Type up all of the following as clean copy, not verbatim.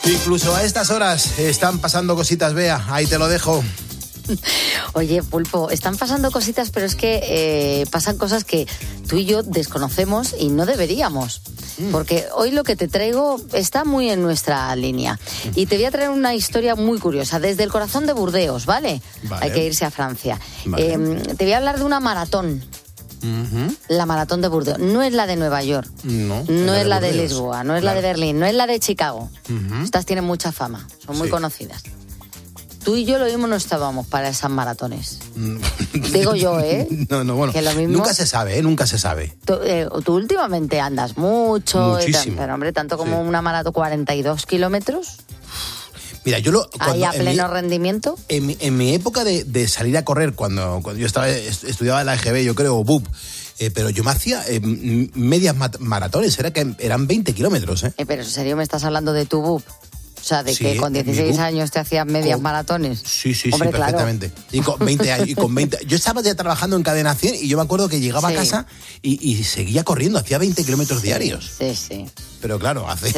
Incluso a estas horas están pasando cositas, Bea, ahí te lo dejo. Oye, Pulpo, están pasando cositas, pero es que pasan cosas que tú y yo desconocemos y no deberíamos. Porque hoy lo que te traigo está muy en nuestra línea. Y te voy a traer una historia muy curiosa, desde el corazón de Burdeos, ¿vale? Hay que irse a Francia. Vale. Te voy a hablar de una maratón. La maratón de Burdeos. No es la de Nueva York. No es la de Lisboa, no es la de Berlín, no es la de Chicago. Estas tienen mucha fama, son muy conocidas. Tú y yo lo mismo no estábamos para esas maratones. Digo yo, ¿eh? No, bueno, que lo mismo, nunca se sabe, nunca se sabe. Tú últimamente andas mucho. Muchísimo. Pero, hombre, tanto como una maratón, 42 kilómetros. Mira, ¿Ahí a pleno rendimiento? En mi época de salir a correr, cuando yo estudiaba en la EGB, yo creo, o BUP, pero yo me hacía medias maratones, eran 20 kilómetros. Pero en serio me estás hablando de tu BUP. O sea, de que con 16 años te hacías medias maratones. Sí, hombre, perfectamente. Claro. Y con 20 años, yo estaba ya trabajando en Cadena 100 y yo me acuerdo que llegaba a casa y seguía corriendo, hacía 20 kilómetros diarios. Sí. Pero claro, hace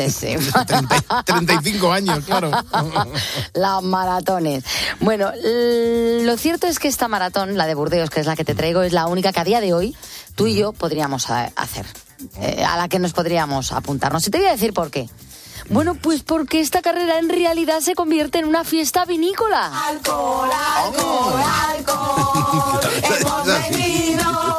35 años, claro. Las maratones. Bueno, lo cierto es que esta maratón, la de Burdeos, que es la que te traigo, es la única que a día de hoy tú y yo podríamos hacer. A la que nos podríamos apuntarnos. Y te voy a decir por qué. Bueno, pues porque esta carrera en realidad se convierte en una fiesta vinícola. ¡Alcohol, alcohol, alcohol! ¡Hemos venido!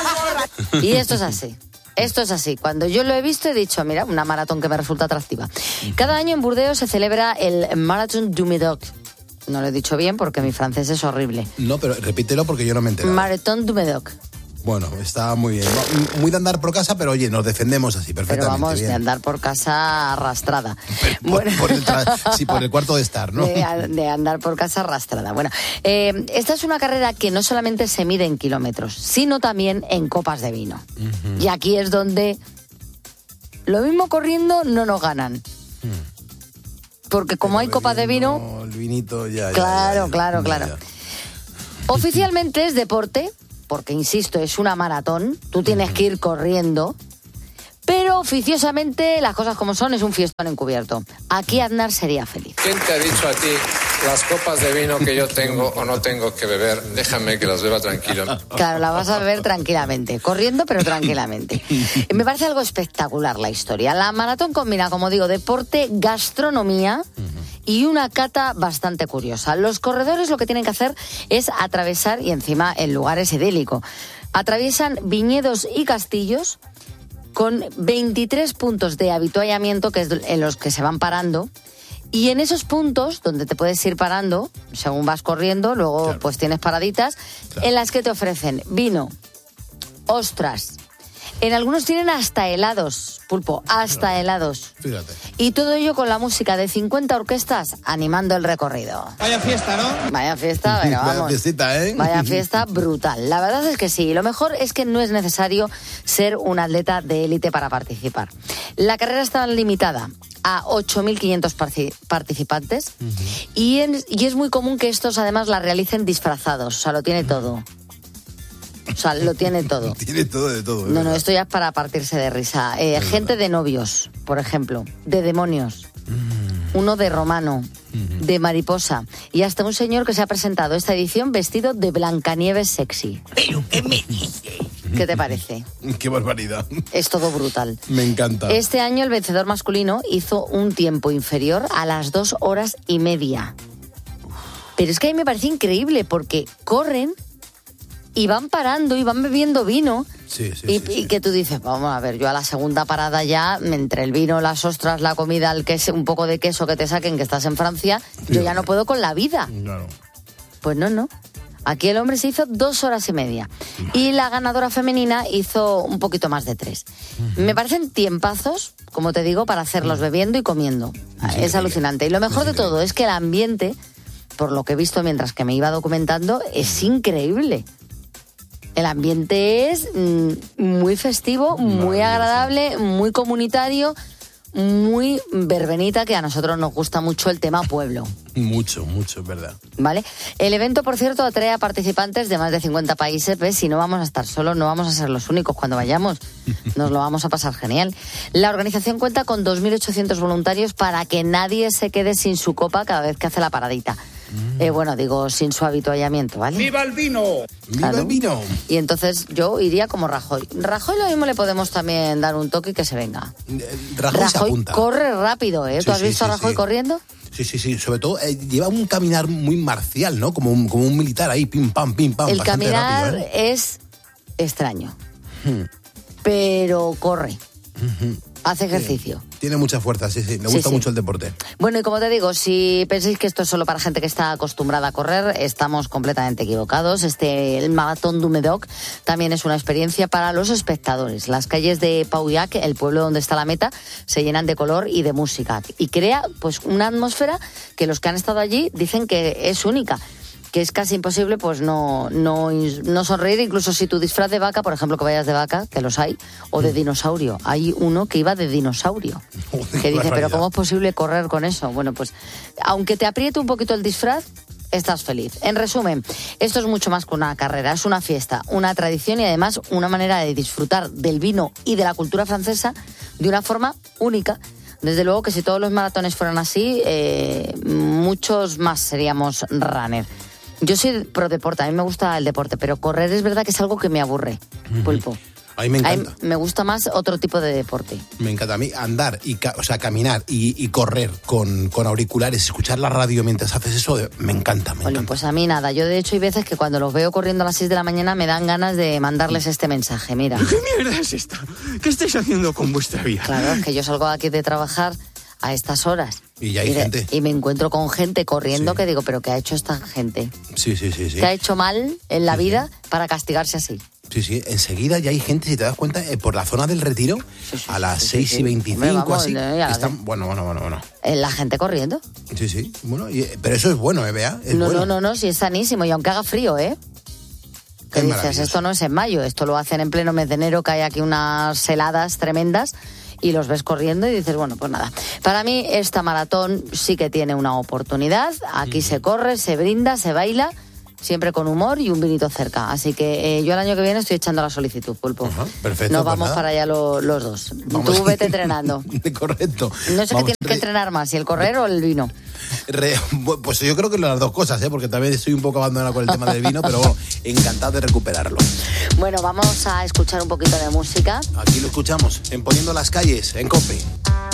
Y esto es así. Esto es así. Cuando yo lo he visto he dicho, mira, una maratón que me resulta atractiva. Cada año en Burdeos se celebra el Marathon du Médoc. No lo he dicho bien porque mi francés es horrible. No, pero repítelo porque yo no me entero. Marathon du Médoc. Bueno, está muy bien. Muy de andar por casa, pero oye, nos defendemos así perfectamente. Pero vamos, bien. De andar por casa arrastrada. Por el cuarto de estar, ¿no? De andar por casa arrastrada. Bueno, esta es una carrera que no solamente se mide en kilómetros, sino también en copas de vino. Y aquí es donde lo mismo corriendo no nos ganan. Porque como hay copas de vino... El vinito ya... Claro. Oficialmente es deporte, porque, insisto, es una maratón, tú tienes que ir corriendo, pero oficiosamente las cosas como son, es un fiestón encubierto. Aquí Aznar sería feliz. ¿Quién te ha dicho a ti las copas de vino que yo tengo o no tengo que beber? Déjame que las beba tranquilo. Claro, la vas a beber tranquilamente, corriendo pero tranquilamente. Me parece algo espectacular la historia. La maratón combina, como digo, deporte, gastronomía y una cata bastante curiosa. Los corredores lo que tienen que hacer es atravesar, y encima el lugar es idílico, atraviesan viñedos y castillos con 23 puntos de avituallamiento, que es en los que se van parando. Y en esos puntos, donde te puedes ir parando, según vas corriendo, luego pues tienes paraditas, en las que te ofrecen vino, ostras. En algunos tienen hasta helados, Pulpo, hasta helados. Fíjate. Y todo ello con la música de 50 orquestas animando el recorrido. Vaya fiesta, ¿no? Vaya fiesta, pero vamos. Vaya fiestita, ¿eh? Vaya fiesta brutal. La verdad es que sí. Lo mejor es que no es necesario ser un atleta de élite para participar. La carrera está limitada a 8.500 participantes y es muy común que estos además la realicen disfrazados. O sea, lo tiene todo. Tiene todo de todo. No, esto ya es para partirse de risa. Gente de novios, por ejemplo, de demonios. Uno de romano, de mariposa. Y hasta un señor que se ha presentado esta edición vestido de Blancanieves sexy. ¿Pero qué me dice? ¿Qué te parece? Qué barbaridad. Es todo brutal. Me encanta. Este año el vencedor masculino hizo un tiempo inferior a las 2 horas y media. Pero es que a mí me parece increíble porque corren y van parando y van bebiendo vino. Sí. Y que tú dices, vamos a ver, yo a la segunda parada ya, entre el vino, las ostras, la comida, el queso, un poco de queso que te saquen, que estás en Francia, yo ya no puedo con la vida. Claro. Pues no. Aquí el hombre se hizo 2 horas y media. Y la ganadora femenina hizo un poquito más de 3. Me parecen tiempazos, como te digo, para hacerlos bebiendo y comiendo. Es alucinante. Y lo mejor de todo es que el ambiente, por lo que he visto mientras que me iba documentando, es increíble. El ambiente es muy festivo, muy agradable, muy comunitario, muy verbenita, que a nosotros nos gusta mucho el tema pueblo. Mucho, es verdad. ¿Vale? El evento, por cierto, atrae a participantes de más de 50 países. ¿Ves? Si no vamos a estar solos, no vamos a ser los únicos cuando vayamos. Nos lo vamos a pasar genial. La organización cuenta con 2.800 voluntarios para que nadie se quede sin su copa cada vez que hace la paradita. Bueno, digo, sin su habituallamiento, ¿vale? ¡Viva el vino! ¡Viva el vino! Y entonces yo iría como Rajoy. Rajoy lo mismo le podemos también dar un toque y que se venga. Rajoy se apunta. Corre rápido, ¿eh? Sí, ¿Tú has sí, visto a sí, Rajoy sí. corriendo? Sí. Sobre todo lleva un caminar muy marcial, ¿no? Como un militar ahí, pim, pam, pim, pam. El bastante caminar rápido, ¿eh? es extraño. Pero corre. Hace ejercicio. Tiene mucha fuerza, sí. Le gusta mucho el deporte. Bueno, y como te digo, si pensáis que esto es solo para gente que está acostumbrada a correr, estamos completamente equivocados. El Maratón du Médoc también es una experiencia para los espectadores. Las calles de Pauillac, el pueblo donde está la meta, se llenan de color y de música. Y crea pues una atmósfera que los que han estado allí dicen que es única. Que es casi imposible pues no sonreír, incluso si tu disfraz de vaca, por ejemplo, que vayas de vaca, que los hay, o de dinosaurio. Hay uno que iba de dinosaurio, que dice, pero ¿cómo es posible correr con eso? Bueno, pues aunque te apriete un poquito el disfraz, estás feliz. En resumen, esto es mucho más que una carrera, es una fiesta, una tradición y además una manera de disfrutar del vino y de la cultura francesa de una forma única. Desde luego que si todos los maratones fueran así, muchos más seríamos runner. Yo soy pro deporte, a mí me gusta el deporte, pero correr es verdad que es algo que me aburre, Pulpo. A mí me encanta. Me gusta más otro tipo de deporte. Me encanta a mí andar, caminar y correr con auriculares, escuchar la radio mientras haces eso, me encanta. Pues a mí nada, yo de hecho hay veces que cuando los veo corriendo a las 6 de la mañana me dan ganas de mandarles este mensaje, mira. ¿Qué mierda es esta? ¿Qué estáis haciendo con vuestra vida? Claro, es que yo salgo aquí de trabajar a estas horas. Y ya hay gente. Y me encuentro con gente corriendo que digo, ¿pero qué ha hecho esta gente? Sí. ¿Qué ha hecho mal en la vida para castigarse así? Sí, enseguida ya hay gente, si te das cuenta, por la zona del Retiro, a las 6:25, Hombre, vamos, así. ya Están, bueno. ¿La gente corriendo? Sí. Bueno, pero eso es bueno, Bea. No, sí es sanísimo. Y aunque haga frío, ¿eh? Que dices, esto no es en mayo, esto lo hacen en pleno mes de enero, que hay aquí unas heladas tremendas. Y los ves corriendo y dices, bueno, pues nada. Para mí esta maratón sí que tiene una oportunidad. Aquí se corre, se brinda, se baila, siempre con humor y un vinito cerca. Así que yo el año que viene estoy echando la solicitud, Pulpo. Perfecto. Nos vamos para allá los dos. Vamos. Tú vete entrenando. Correcto. No sé qué tienes que entrenar más, si el correr o el vino. Pues yo creo que las dos cosas, porque también estoy un poco abandonado con el tema del vino, pero bueno, encantado de recuperarlo. Bueno, vamos a escuchar un poquito de música. Aquí lo escuchamos, en Poniendo las Calles, en COPE.